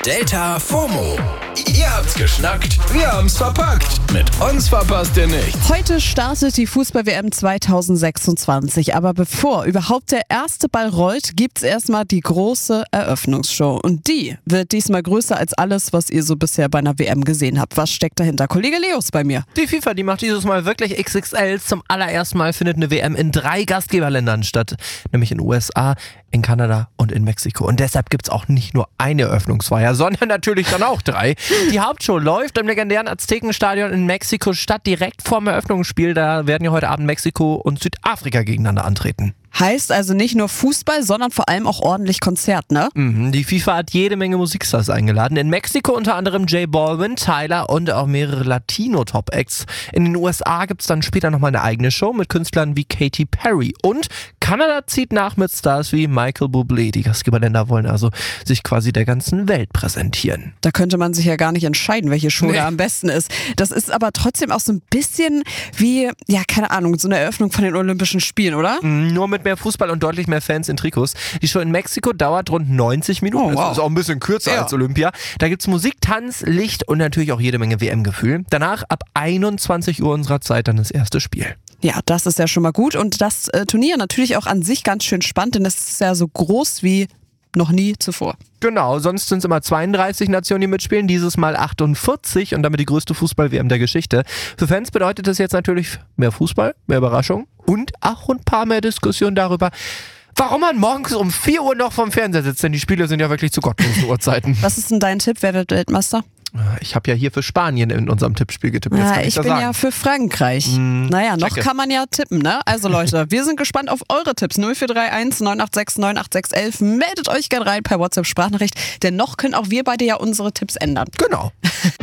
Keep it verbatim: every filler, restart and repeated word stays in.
Delta FOMO. Ihr habt's geschnackt, wir haben's verpackt. Mit uns verpasst ihr nichts. Heute startet die Fußball-W M zweitausendsechsundzwanzig, aber bevor überhaupt der erste Ball rollt, gibt's erstmal die große Eröffnungsshow. Und die wird diesmal größer als alles, was ihr so bisher bei einer W M gesehen habt. Was steckt dahinter? Kollege Leos bei mir. Die FIFA, die macht dieses Mal wirklich X X L. Zum allerersten Mal findet eine W M in drei Gastgeberländern statt, nämlich in den U S A, in Kanada und in Mexiko. Und deshalb gibt's auch nicht nur eine Eröffnungsfeier, sondern natürlich dann auch drei. Die Hauptshow läuft im legendären Aztekenstadion in Mexiko-Stadt direkt vorm Eröffnungsspiel. Da werden ja heute Abend Mexiko und Südafrika gegeneinander antreten. Heißt also nicht nur Fußball, sondern vor allem auch ordentlich Konzert, ne? Mhm, die FIFA hat jede Menge Musikstars eingeladen. In Mexiko unter anderem J Balvin, Tyler und auch mehrere Latino-Top-Acts. In den U S A gibt es dann später nochmal eine eigene Show mit Künstlern wie Katy Perry. Und Kanada zieht nach mit Stars wie Michael Bublé. Die Gastgeberländer wollen also sich quasi der ganzen Welt präsentieren. Da könnte man sich ja gar nicht entscheiden, welche Show Nee. da am besten ist. Das ist aber trotzdem auch so ein bisschen wie, ja, keine Ahnung, so eine Eröffnung von den Olympischen Spielen, oder? Mhm, nur mit mehr Fußball und deutlich mehr Fans in Trikots. Die Show in Mexiko dauert rund neunzig Minuten. Oh, wow. Das ist auch ein bisschen kürzer Ja. als Olympia. Da gibt es Musik, Tanz, Licht und natürlich auch jede Menge W M-Gefühl. Danach ab einundzwanzig Uhr unserer Zeit dann das erste Spiel. Ja, das ist ja schon mal gut. Und das äh, Turnier natürlich auch an sich ganz schön spannend, denn es ist ja so groß wie noch nie zuvor. Genau, sonst sind es immer zweiunddreißig Nationen, die mitspielen, dieses Mal achtundvierzig und damit die größte Fußball-W M der Geschichte. Für Fans bedeutet das jetzt natürlich mehr Fußball, mehr Überraschung und auch ein paar mehr Diskussionen darüber, warum man morgens um vier Uhr noch vorm Fernseher sitzt, denn die Spiele sind ja wirklich zu gottlosen Uhrzeiten. Was ist denn dein Tipp? Wer wird Weltmeister? Ich habe ja hier für Spanien in unserem Tippspiel getippt. Jetzt Ja, kann ich ich das bin sagen. ja für Frankreich. Mm, naja, noch checke. kann man ja tippen, ne? Also Leute, wir sind gespannt auf eure Tipps. null vier drei eins neun acht sechs neun acht sechs eins eins. Meldet euch gerne rein per WhatsApp-Sprachnachricht, denn noch können auch wir beide ja unsere Tipps ändern. Genau.